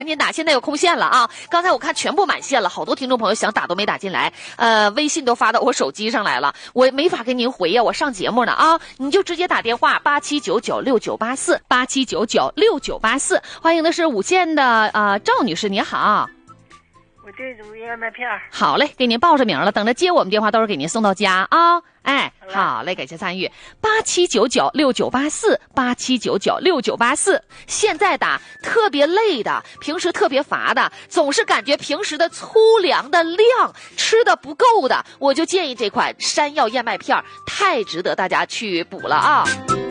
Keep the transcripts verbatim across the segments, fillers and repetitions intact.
赶紧打，现在有空线了啊！刚才我看全部满线了，好多听众朋友想打都没打进来，呃，微信都发到我手机上来了，我没法跟您回呀，我上节目呢啊！你就直接打电话八七九九六九八四八七九九六九八四，欢迎的是五线的呃赵女士，你好。 我这组燕麦片儿。 好嘞，给您报上名了，等着接我们电话，到时候给您送到家啊！哎，好嘞，感谢参与，八七九九六九八四八七九九六九八四。现在打特别累的，平时特别乏的，总是感觉平时的粗粮的量吃的不够的，我就建议这款山药燕麦片，太值得大家去补了啊！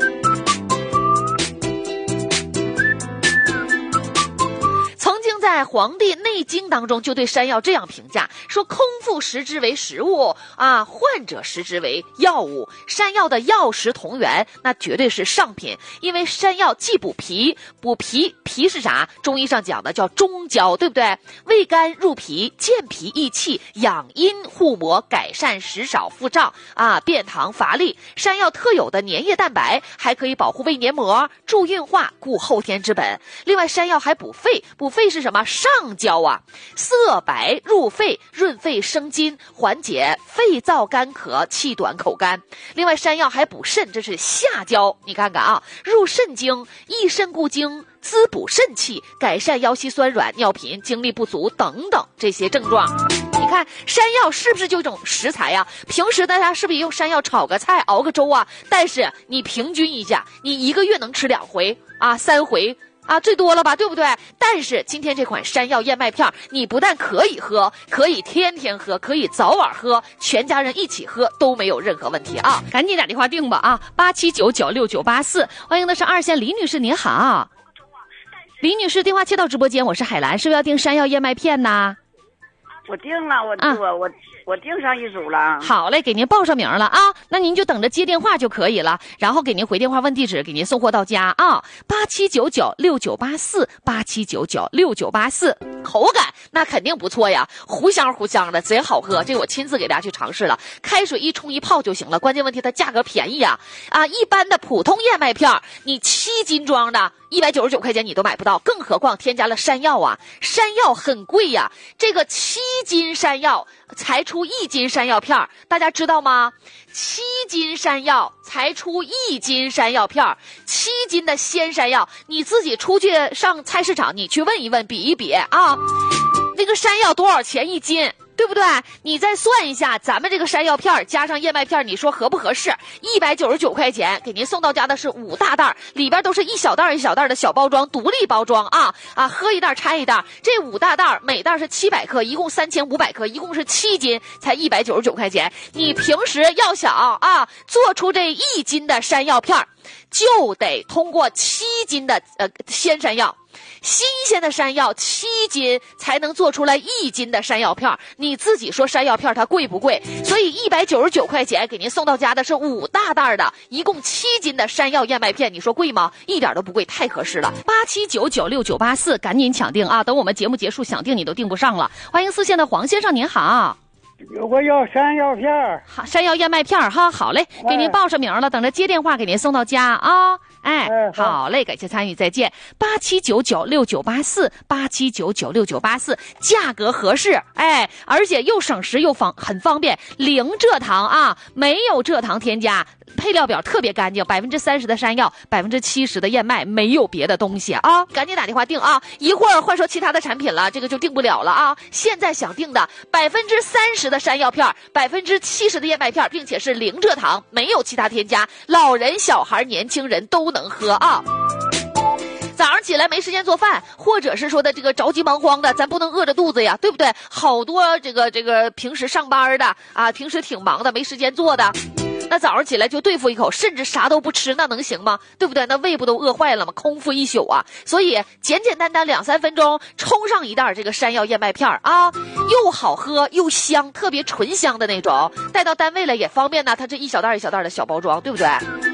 在《黄帝内经》当中就对山药这样评价，说空腹食之为食物啊，患者食之为药物。山药的药食同源，那绝对是上品。因为山药既补脾，补脾脾是啥？中医上讲的叫中焦，对不对？味甘入脾，健脾益气，养阴护膜，改善食少腹胀啊，便溏乏力。山药特有的粘液蛋白还可以保护胃黏膜，助运化，固后天之本。另外，山药还补肺，补肺是什么？上焦啊，色白入肺，润肺生津，缓解肺燥干咳、气短口干。另外，山药还补肾，这是下焦。你看看啊，入肾经，益肾固精，滋补肾气，改善腰膝酸软、尿频、精力不足等等这些症状。你看山药是不是就一种食材呀？平时大家是不是也用山药炒个菜、熬个粥啊？但是你平均一下，你一个月能吃两回啊，三回。啊，最多了吧，对不对？但是今天这款山药燕麦片，你不但可以喝，可以天天喝，可以早晚喝，全家人一起喝都没有任何问题啊！赶紧打电话订吧啊，八七九九六九八四，欢迎的是二线李女士，您好。李女士，电话接到直播间，我是海兰，是不是要订山药燕麦片呢？ 我订了，我、啊、我我我订上一组了。 好嘞，给您报上名了啊，那您就等着接电话就可以了，然后给您回电话问地址，给您送货到家啊。八七九九六九八四八七九九六九八四，口感那肯定不错呀，糊香糊香的，贼好喝。这个我亲自给大家去尝试了，开水一冲一泡就行了。关键问题它价格便宜啊啊！一般的普通燕麦片，你七斤装的一百九十九块钱你都买不到，更何况添加了山药啊，山药很贵呀。这个七斤山药才出一斤山药片，大家知道吗？七斤山药才出一斤山药片，七斤的鲜山药，你自己出去上菜市场，你去问一问，比一比啊，那个山药多少钱一斤？对不对？你再算一下，咱们这个山药片加上燕麦片，你说合不合适？一百九十九块钱给您送到家的是五大袋，里边都是一小袋一小袋的小包装，独立包装啊啊，喝一袋拆一袋。这五大袋每袋是七百克，一共三千五百克，一共是七斤，才一百九十九块钱。你平时要想啊做出这一斤的山药片，就得通过七斤的呃鲜山药。新鲜的山药七斤才能做出来一斤的山药片，你自己说山药片它贵不贵？所以一百九十九块钱给您送到家的是五大袋的，一共七斤的山药燕麦片，你说贵吗？一点都不贵，太合适了。八七九九六九八四，赶紧抢订啊！等我们节目结束，想订你都订不上了。欢迎四线的黄先生，您好。 我要山药片儿， 好，山药燕麦片儿哈，好嘞，给您报上名了，等着接电话给您送到家啊。哎，哎好嘞，感谢参与，再见。八七九九六九八四，八七九九六九八四，价格合适，哎，而且又省时又方很方便，零蔗糖啊，没有蔗糖添加，配料表特别干净，百分之三十的山药，百分之七十的燕麦，没有别的东西啊，赶紧打电话订啊，一会儿换说其他的产品了，这个就订不了了啊。现在想订的百分之三十的山药片，百分之七十的燕麦片，并且是零蔗糖，没有其他添加，老人、小孩、年轻人都能喝啊。早上起来没时间做饭，或者是说的这个着急忙慌的，咱不能饿着肚子呀，对不对？好多这个这个平时上班的啊，平时挺忙的，没时间做的。那早上起来就对付一口，甚至啥都不吃，那能行吗？对不对？那胃不都饿坏了吗？空腹一宿啊！所以简简单单两三分钟冲上一袋这个山药燕麦片啊，又好喝又香，特别醇香的那种，带到单位了也方便呢。它这一小袋一小袋的小包装，对不对？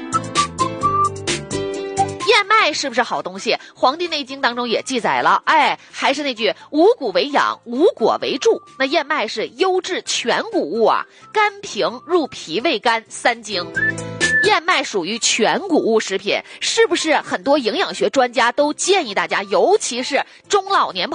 燕麦是不是好东西？《黄帝内经》当中也记载了，哎，还是那句五谷为养，五果为助。那燕麦是优质全谷物啊，甘平入脾胃肝三经。 燕麦属于全谷物食品，是不是很多营养学专家都建议大家，尤其是中老年